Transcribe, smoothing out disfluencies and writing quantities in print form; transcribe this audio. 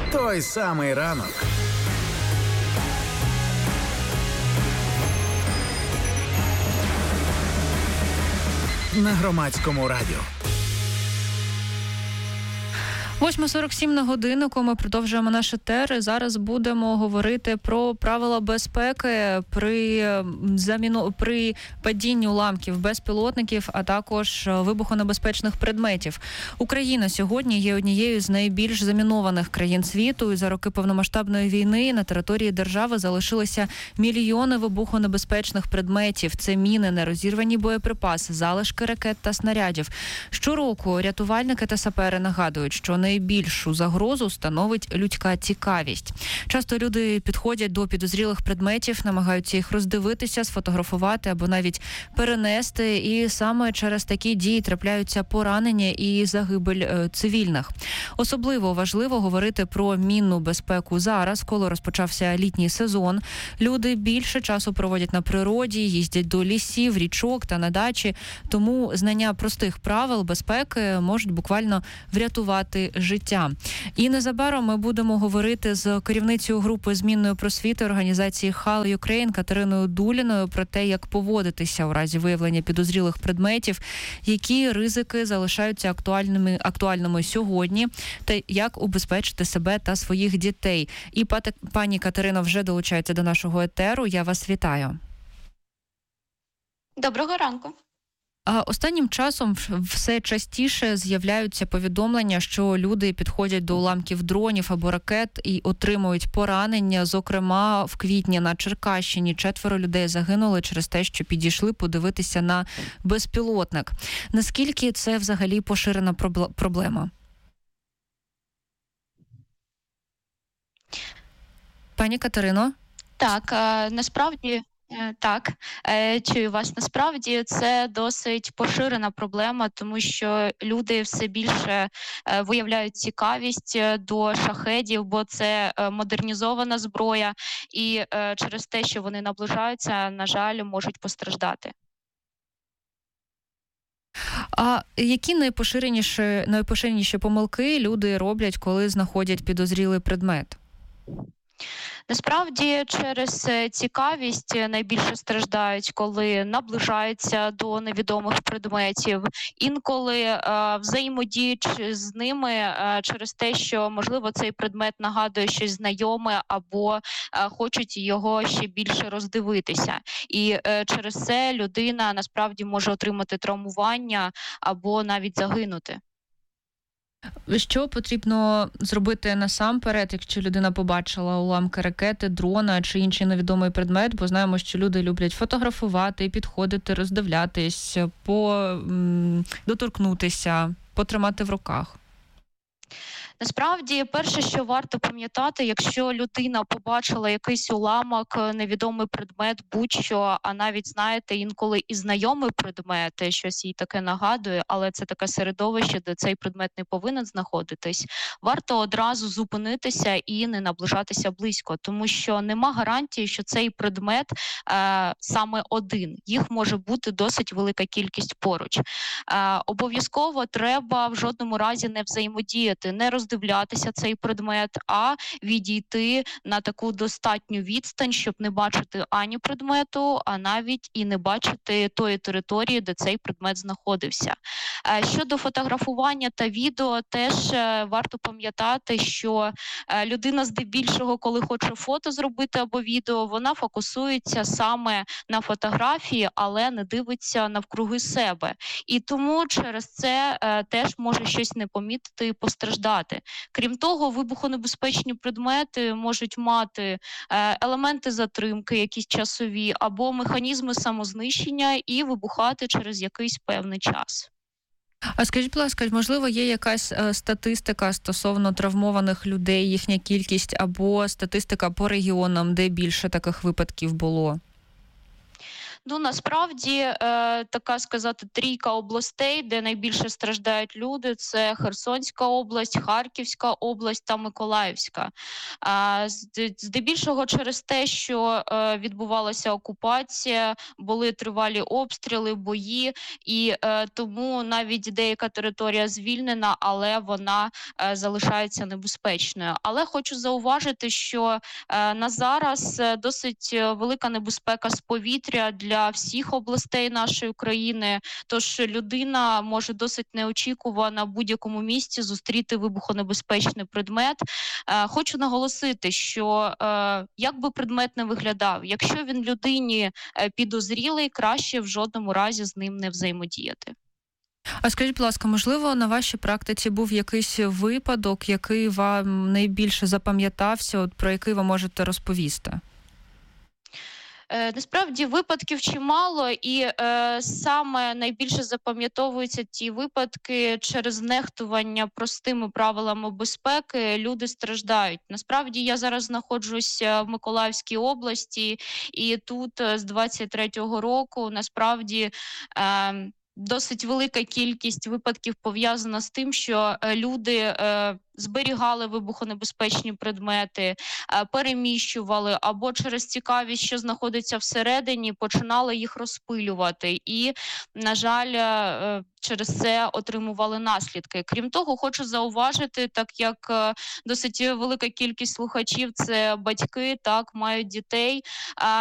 Той самий ранок. На Громадському радіо. 8:47 на годиннику. Ми продовжуємо наш етер. І зараз будемо говорити про правила безпеки при падінні уламків безпілотників, а також вибухонебезпечних предметів. Україна сьогодні є однією з найбільш замінованих країн світу. І за роки повномасштабної війни на території держави залишилися мільйони вибухонебезпечних предметів. Це міни, нерозірвані боєприпаси, залишки ракет та снарядів. Щороку рятувальники та сапери нагадують, що найбільшу загрозу становить людська цікавість. Часто люди підходять до підозрілих предметів, намагаються їх роздивитися, сфотографувати або навіть перенести. І саме через такі дії трапляються поранення і загибель цивільних. Особливо важливо говорити про мінну безпеку зараз, коли розпочався літній сезон. Люди більше часу проводять на природі, їздять до лісів, річок та на дачі. Тому знання простих правил безпеки можуть буквально врятувати життя. І незабаром ми будемо говорити з керівницею групи змінної просвіти організації HAL Ukraine Катериною Дуліною про те, як поводитися у разі виявлення підозрілих предметів, які ризики залишаються актуальними сьогодні, та як убезпечити себе та своїх дітей. І пані Катерина вже долучається до нашого етеру. Я вас вітаю. Доброго ранку. Останнім часом все частіше з'являються повідомлення, що люди підходять до уламків дронів або ракет і отримують поранення. Зокрема, в квітні на Черкащині 4 людей загинули через те, що підійшли подивитися на безпілотник. Наскільки це взагалі поширена проблема? Пані Катерино? Так, насправді... Так, чую вас. Насправді це досить поширена проблема, тому що люди все більше виявляють цікавість до шахедів, бо це модернізована зброя, і через те, що вони наближаються, на жаль, можуть постраждати. А які найпоширеніші помилки люди роблять, коли знаходять підозрілий предмет? Насправді, через цікавість найбільше страждають, коли наближаються до невідомих предметів. Інколи взаємодіють з ними через те, що, можливо, цей предмет нагадує щось знайоме або хочуть його ще більше роздивитися. І через це людина, насправді, може отримати травмування або навіть загинути. Що потрібно зробити насамперед, якщо людина побачила уламки ракети, дрона чи інший невідомий предмет? Бо знаємо, що люди люблять фотографувати, підходити, роздивлятись, доторкнутися, потримати в руках. Насправді, перше, що варто пам'ятати, якщо людина побачила якийсь уламок, невідомий предмет, будь-що, а навіть, знаєте, інколи і знайомий предмет, щось їй таке нагадує, але це таке середовище, де цей предмет не повинен знаходитись, варто одразу зупинитися і не наближатися близько, тому що нема гарантії, що цей предмет саме один. Їх може бути досить велика кількість поруч. Обов'язково треба в жодному разі не взаємодіяти, не роздивлятися цей предмет, а відійти на таку достатню відстань, щоб не бачити ані предмету, а навіть і не бачити тої території, де цей предмет знаходився. Щодо фотографування та відео, теж варто пам'ятати, що людина здебільшого, коли хоче фото зробити або відео, вона фокусується саме на фотографії, але не дивиться навкруги себе. І тому через це теж може щось не помітити і постраждати. Крім того, вибухонебезпечні предмети можуть мати елементи затримки, якісь часові, або механізми самознищення і вибухати через якийсь певний час. А скажіть, будь ласка, можливо, є якась статистика стосовно травмованих людей, їхня кількість, або статистика по регіонам, де більше таких випадків було? Ну, насправді, така сказати, трійка областей, де найбільше страждають люди, це Херсонська область, Харківська область та Миколаївська. Здебільшого через те, що відбувалася окупація, були тривалі обстріли, бої, і тому навіть деяка територія звільнена, але вона залишається небезпечною. Але хочу зауважити, що на зараз досить велика небезпека з повітря для всіх областей нашої країни. Тож людина може досить неочікувано в будь-якому місці зустріти вибухонебезпечний предмет. Хочу наголосити, що як би предмет не виглядав, якщо він людині підозрілий, краще в жодному разі з ним не взаємодіяти. А скажіть, будь ласка, можливо, на вашій практиці був якийсь випадок, який вам найбільше запам'ятався, от про який ви можете розповісти? Насправді випадків чимало, і саме найбільше запам'ятовуються ті випадки через нехтування простими правилами безпеки. Люди страждають. Насправді я зараз знаходжусь в Миколаївській області, і тут з 23-го року насправді досить велика кількість випадків пов'язана з тим, що люди зберігали вибухонебезпечні предмети, переміщували або через цікавість, що знаходиться всередині, починали їх розпилювати. І, на жаль, через це отримували наслідки. Крім того, хочу зауважити, так як досить велика кількість слухачів – це батьки, так, мають дітей,